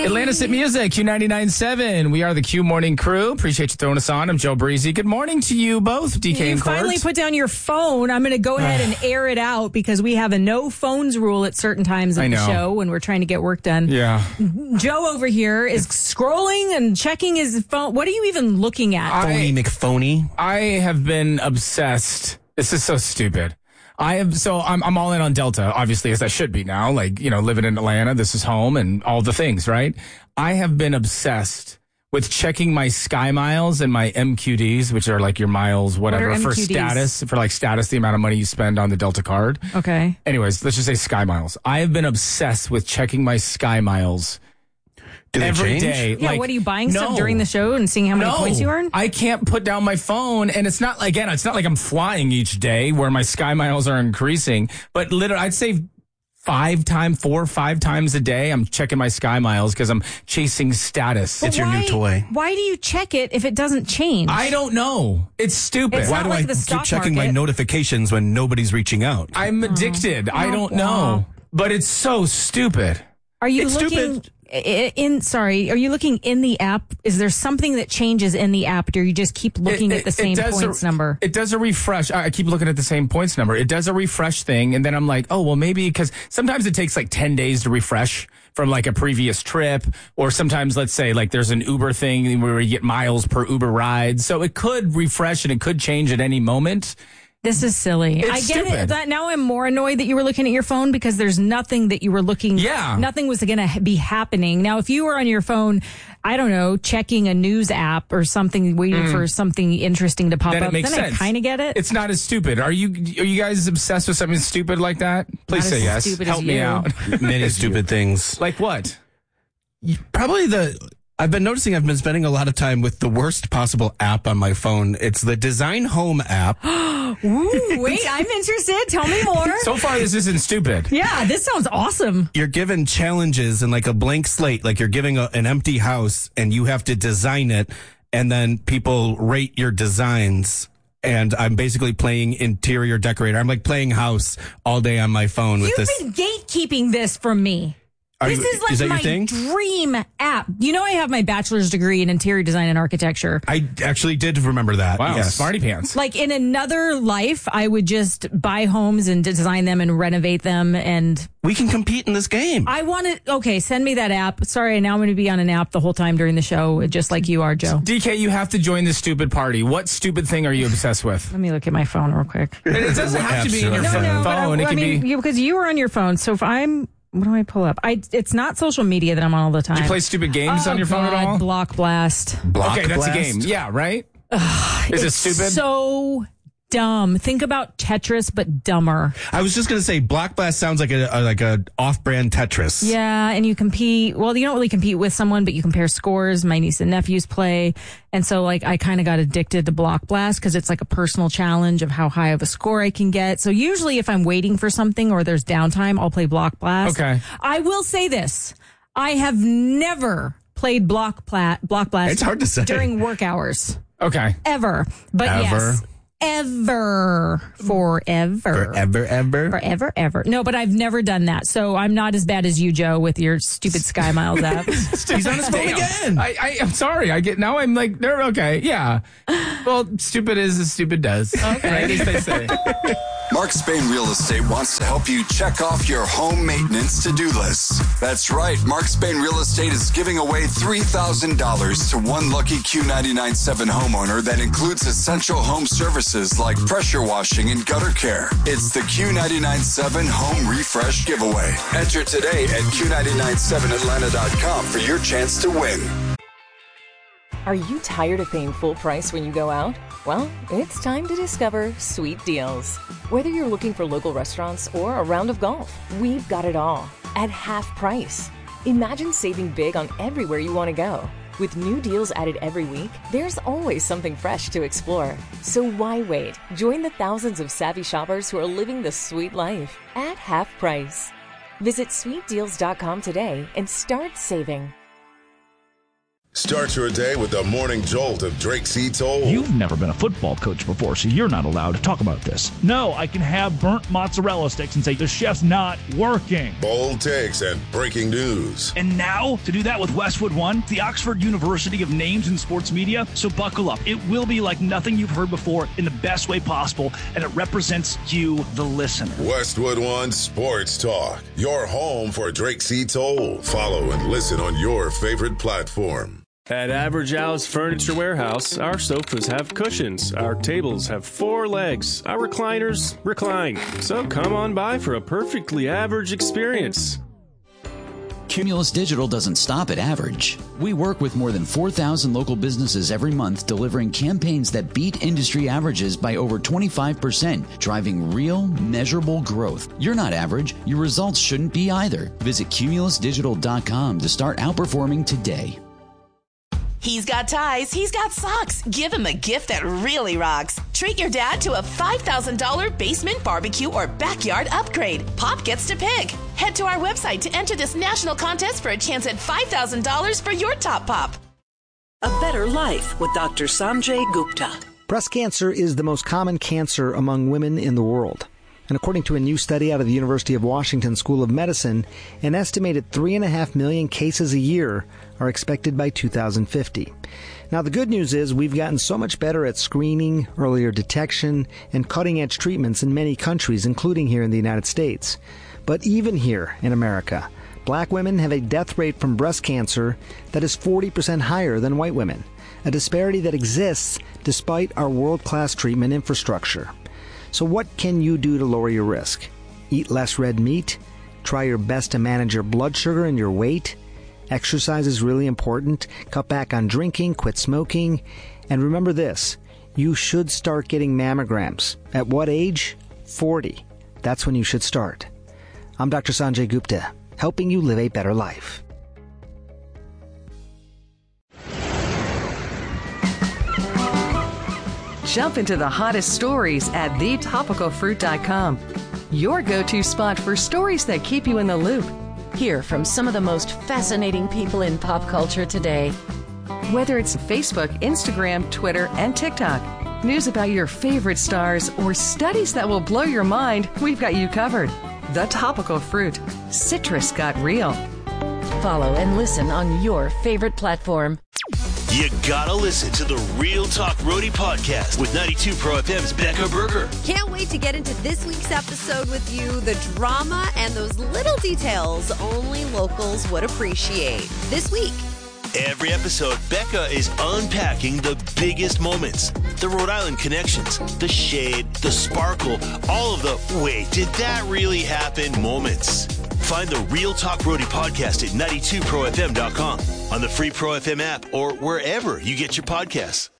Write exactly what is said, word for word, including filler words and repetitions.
Atlantis at Music, Q ninety-nine point seven. We are the Q Morning Crew. Appreciate you throwing us on. I'm Joe Breezy. Good morning to you both, D K you and Court. You finally put down your phone. I'm going to go ahead and air it out because we have a no phones rule at certain times of the show when we're trying to get work done. Yeah. Joe over here is scrolling and checking his phone. What are you even looking at? Phony McPhony. I have been obsessed. This is so stupid. I have, so I'm, I'm all in on Delta, obviously, as I should be now. Like, you know, living in Atlanta, this is home and all the things, right? I have been obsessed with checking my Sky Miles and my M Q Ds, which are like your miles, whatever, what for M Q Ds? status, for like status, the amount of money you spend on the Delta card. Okay. Anyways, let's just say Sky Miles. I have been obsessed with checking my Sky Miles. Do they Every change? day. Yeah, like, what are you buying no, stuff during the show and seeing how many no, points you earn? I can't put down my phone, and it's not, again, it's not like I'm flying each day where my Sky Miles are increasing, but literally, I'd say five times, four or five times a day, I'm checking my Sky Miles because I'm chasing status. But it's your why, new toy. Why do you check it if it doesn't change? I don't know. It's stupid. It's Why not do like I the keep stock checking market. my notifications when nobody's reaching out? I'm addicted. I don't know. But it's so stupid. Are you It's looking stupid. i- in? Sorry, are you looking in the app? Is there something that changes in the app, or you just keep looking It- at the it- same it does points a, number? It does a refresh. I I keep looking at the same points number. It does a refresh thing, and then I'm like, oh, well, maybe because sometimes it takes like ten days to refresh from like a previous trip, or sometimes, let's say, like there's an Uber thing where you get miles per Uber ride. So it could refresh and it could change at any moment. This is silly. It's I get stupid. it. That now I'm more annoyed that you were looking at your phone because there's nothing that you were looking. Yeah. Nothing was going to be happening. Now, if you were on your phone, I don't know, checking a news app or something, waiting for something interesting to pop Then up, it makes then sense. I kind of get it. It's not as stupid. Are you are you guys obsessed with something stupid like that? Please Not say as yes. stupid as Help me you. out. Many stupid things. Like what? Probably the. I've been noticing I've been spending a lot of time with the worst possible app on my phone. It's the Design Home app. Ooh, wait, I'm interested. Tell me more. So far, this isn't stupid. Yeah, this sounds awesome. You're given challenges and like a blank slate, like you're giving a, an empty house and you have to design it, and then people rate your designs. And I'm basically playing interior decorator. I'm like playing house all day on my phone with You've this. been gatekeeping this from me. Are This you- is like is that your my thing? dream app. You know, I have my bachelor's degree in interior design and architecture. I actually did remember that. Wow, yes. smarty pants. Like in another life, I would just buy homes and design them and renovate them. And We can compete in this game. I want to, okay, send me that app. Sorry, now I'm going to be on an app the whole time during the show, just like you are, Joe. D K, you have to join this stupid party. What stupid thing are you obsessed with? Let me look at my phone real quick. And it doesn't What have to apps be in are your on phone. there? but I, phone. It I can mean, be. you, because you were on your phone. So if I'm, what do I pull up? I It's not social media that I'm on all the time. Do you play stupid games Oh, on your phone God, at all? Block Blast. Block Okay, that's Blast? a game. Yeah, right? Is it It's stupid? So dumb. Think about Tetris, but dumber. I was just going to say, Block Blast sounds like a, a like a off-brand Tetris. Yeah, and you compete. Well, you don't really compete with someone, but you compare scores. My niece and nephews play. And so, like, I kind of got addicted to Block Blast because it's like a personal challenge of how high of a score I can get. So usually if I'm waiting for something or there's downtime, I'll play Block Blast. Okay. I will say this. I have never played Block, Pla- Block Blast. It's hard to say. During work hours. Okay. Ever. But Ever? yes. Ever. Forever. Forever, ever. Forever, ever. No, but I've never done that. So I'm not as bad as you, Joe, with your stupid Sky Miles app. He's on his phone Damn. again. I, I, I'm sorry. I get now. I'm like, they're okay. Yeah. Well, stupid is as stupid does. Okay. Right, as they say. Mark Spain Real Estate wants to help you check off your home maintenance to-do list. That's right. Mark Spain Real Estate is giving away three thousand dollars to one lucky Q ninety-nine point seven homeowner that includes essential home services like pressure washing and gutter care. It's the Q ninety-nine point seven Home Refresh Giveaway. Enter today at Q ninety-nine seven Atlanta dot com for your chance to win. Are you tired of paying full price when you go out? Well, it's time to discover Sweet Deals. Whether you're looking for local restaurants or a round of golf, we've got it all at half price. Imagine saving big on everywhere you want to go. With new deals added every week, there's always something fresh to explore. So why wait? Join the thousands of savvy shoppers who are living the sweet life at half price. Visit sweet deals dot com today and start saving. Start your day with the morning jolt of Drake C. Toll. You've never been a football coach before, so you're not allowed to talk about this. No, I can have burnt mozzarella sticks and say the chef's not working. Bold takes and breaking news. And now, to do that with Westwood One, the Oxford University of names in sports media. So buckle up. It will be like nothing you've heard before in the best way possible, and it represents you, the listener. Westwood One Sports Talk, your home for Drake C. Toll. Follow and listen on your favorite platform. At Average Al's Furniture Warehouse, our sofas have cushions, our tables have four legs, our recliners recline. So come on by for a perfectly average experience. Cumulus Digital doesn't stop at average. We work with more than four thousand local businesses every month, delivering campaigns that beat industry averages by over twenty-five percent, driving real, measurable growth. You're not average. Your results shouldn't be either. Visit cumulus digital dot com to start outperforming today. He's got ties, he's got socks. Give him a gift that really rocks. Treat your dad to a five thousand dollars basement barbecue or backyard upgrade. Pop gets to pick. Head to our website to enter this national contest for a chance at five thousand dollars for your top pop. A Better Life with Doctor Sanjay Gupta. Breast cancer is the most common cancer among women in the world. And according to a new study out of the University of Washington School of Medicine, an estimated three and a half million cases a year are expected by two thousand fifty. Now, the good news is we've gotten so much better at screening, earlier detection, and cutting-edge treatments in many countries, including here in the United States. But even here in America, black women have a death rate from breast cancer that is forty percent higher than white women, a disparity that exists despite our world-class treatment infrastructure. So what can you do to lower your risk? Eat less red meat? Try your best to manage your blood sugar and your weight? Exercise is really important. Cut back on drinking, quit smoking. And remember this, you should start getting mammograms. At what age? forty. That's when you should start. I'm Doctor Sanjay Gupta, helping you live a better life. Jump into the hottest stories at the topical fruit dot com. Your go-to spot for stories that keep you in the loop. Hear from some of the most fascinating people in pop culture today. Whether it's Facebook, Instagram, Twitter, and TikTok, news about your favorite stars, or studies that will blow your mind, we've got you covered. The Topical Fruit. Citrus got real. Follow and listen on your favorite platform. You gotta listen to the Real Talk Roadie podcast with ninety-two Pro F M's Becca Berger. Can't wait to get into this week's episode with you. The drama and those little details only locals would appreciate. This week. Every episode, Becca is unpacking the biggest moments. The Rhode Island connections, the shade, the sparkle, all of the wait, did that really happen moments. Find the Real Talk Roadie podcast at ninety-two pro f m dot com, on the free Pro F M app, or wherever you get your podcasts.